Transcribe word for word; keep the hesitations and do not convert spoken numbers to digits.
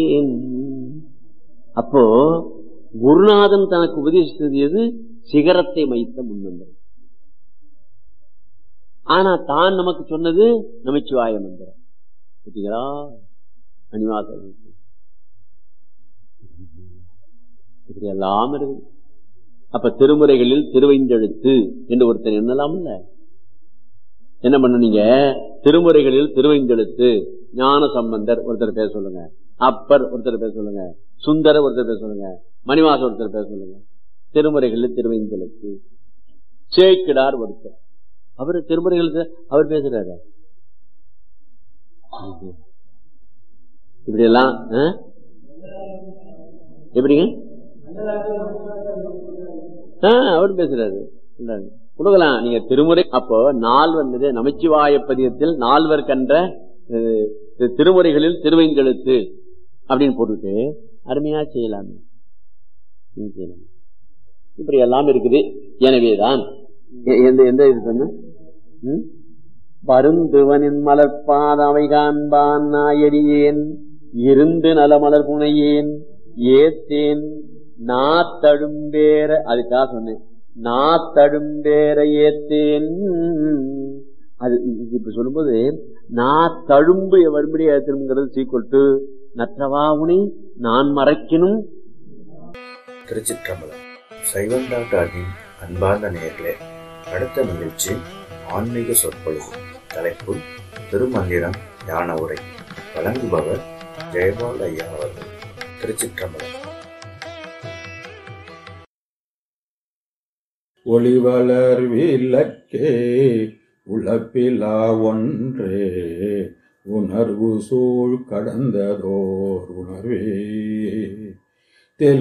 அப்போ குருநாதன் தனக்கு உபதேசித்தது எது? சிகரத்தை வைத்த முன்மந்திரம். ஆனா தான் நமக்கு சொன்னது நமச்சிவாய மந்திரம். பார்த்தீங்களா? மணிவாசல் இப்படி எல்லாம் இருக்குது. அப்ப திருமுறைகளில் திருவைந்தெழுத்து என்று ஒருத்தர் என்னலாம் இல்ல, என்ன பண்ண நீங்க திருமுறைகளில் திருவைந்தெழுத்து ஞான சம்பந்தர் ஒருத்தர் பேச சொல்லுங்க, அப்பர் ஒருத்தர் பேச சொல்லுங்க, சுந்தரர் ஒருத்தர் பேச சொல்லுங்க, மணிவாசர் ஒருத்தர் பேச சொல்லுங்க. திருமுறைகளில் திருவைந்தெழுத்து. சேக்கிடார் ஒருத்தர், அவரு திருமுறைகளுக்கு அவர் பேசுறாரு. இப்படி எல்லாம் எப்படிங்க அவர் பேசுறாரு கொடுக்கலாம் நீங்க திருமுறை. அப்போ நாள் வந்தது நமச்சிவாய பதியத்தில் நால்வர் கன்ற திருமுறைகளில் திருவைந்தெழுத்து அப்படின்னு போட்டுட்டு அருமையா செய்யலாமே. இப்படி எல்லாம் இருக்குது. எனவேதான் எந்த எந்த இது சொன்ன பருந்துவனின் மலர்பாதவை காண்பான் நாயடியேன் இருந்து நல மலர் புனையேன் ஏத்தேன் நாத்தழும்பேர. அதுக்காக சொன்னேன் நாத்தழும்பேர ஏத்தேன். அது இப்ப சொல்லும்போது நான் தழும்பு வரும்படி ஏத்தணுங்கிறது சீக்கிரட்டு நற்றவா உனை நான் மறைக்கணும். திருச்சிற்றம்பலம். சைவம் டாக்டரின் அன்பார்ந்த நேயர்களே, அடுத்த நிகழ்ச்சி ஆன்மீக சொற்பொழிவு. தலைப்பு திருமந்திரம் ஞான உரை. வழங்குபவர் ஜெயபால் ஐயா அவர்கள். திருச்சிற்றம்பலம். ஒளிவளர் விளக்கே உழப்பிலா ஒன்றே உணர்வு சூழ் கடந்ததோர் உணர்வே